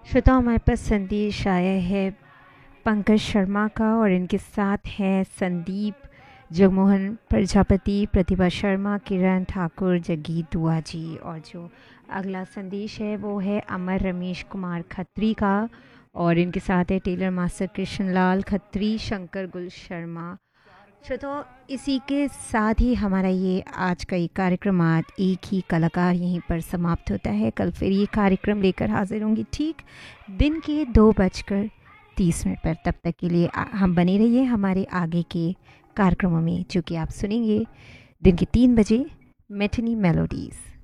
श्रोताओं, हमारे पास संदेश आया है पंकज शर्मा का और इनके साथ हैं संदीप, जगमोहन प्रजापति, प्रतिभा शर्मा, किरण ठाकुर, जगीत दुआ जी। और जो अगला संदेश है वो है अमर रमेश कुमार खत्री का और इनके साथ है टेलर मास्टर कृष्णलाल खत्री, शंकर गुल शर्मा। श्रोताओं, इसी के साथ ही हमारा ये आज का ये कार्यक्रम आज एक ही कलाकार यहीं पर समाप्त होता है। कल फिर ये कार्यक्रम लेकर हाजिर होंगी ठीक दिन के 2:30 पर। तब तक के लिए हम बने रहिए हमारे आगे के कार्यक्रमों में, जो कि आप सुनेंगे दिन के 3 बजे, मैटिनी मेलोडीज़।